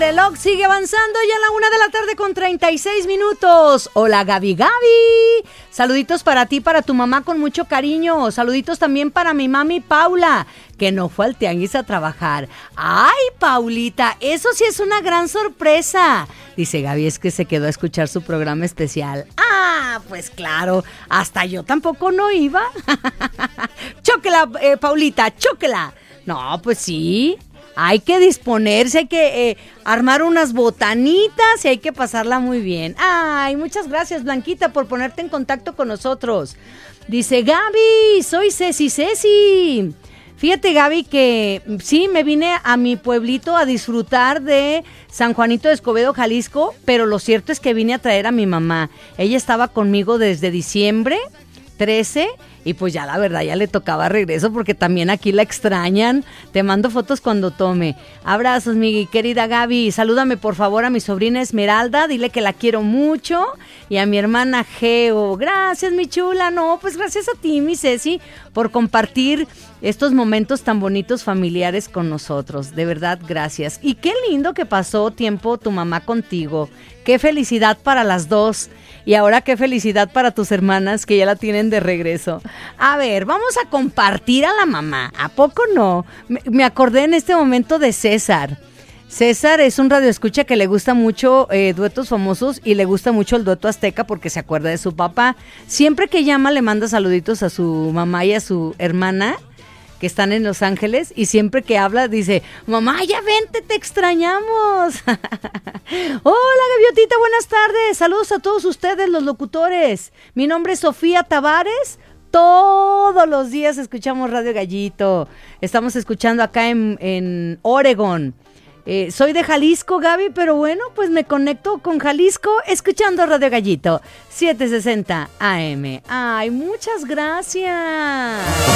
reloj sigue avanzando ya a la 1:00 con 36 minutos. Hola Gaby. Saluditos para ti, para tu mamá con mucho cariño. Saluditos también para mi mami Paula, que no fue al tianguis a trabajar. Ay, Paulita, eso sí es una gran sorpresa. Dice Gaby, es que se quedó a escuchar su programa especial. Ah, pues claro, hasta yo tampoco no iba. Chóquela, Paulita, chóquela. No, pues sí. Hay que disponerse, hay que armar unas botanitas y hay que pasarla muy bien. Ay, muchas gracias, Blanquita, por ponerte en contacto con nosotros. Dice Gaby, soy Ceci. Fíjate, Gaby, que sí, me vine a mi pueblito a disfrutar de San Juanito de Escobedo, Jalisco, pero lo cierto es que vine a traer a mi mamá. Ella estaba conmigo desde diciembre 13 y pues ya la verdad ya le tocaba regreso porque también aquí la extrañan. Te mando fotos cuando tome. Abrazos, mi querida Gaby. Salúdame por favor a mi sobrina Esmeralda, dile que la quiero mucho, y a mi hermana Geo. Gracias, mi chula. No, pues gracias a ti, mi Ceci, por compartir estos momentos tan bonitos familiares con nosotros. De verdad, gracias. Y qué lindo que pasó tiempo tu mamá contigo. Qué felicidad para las dos. Y ahora qué felicidad para tus hermanas que ya la tienen de regreso. A ver, vamos a compartir a la mamá. ¿A poco no? Me acordé en este momento de César. César es un radioescucha que le gusta mucho duetos famosos y le gusta mucho el dueto azteca porque se acuerda de su papá. Siempre que llama le manda saluditos a su mamá y a su hermana, que están en Los Ángeles, y siempre que habla dice, mamá, ya vente, te extrañamos. Hola, Gaviotita, buenas tardes. Saludos a todos ustedes, los locutores. Mi nombre es Sofía Tavares. Todos los días escuchamos Radio Gallito. Estamos escuchando acá en Oregon. Soy de Jalisco, Gaby, pero bueno, pues me conecto con Jalisco escuchando Radio Gallito 760 AM. Ay, muchas gracias.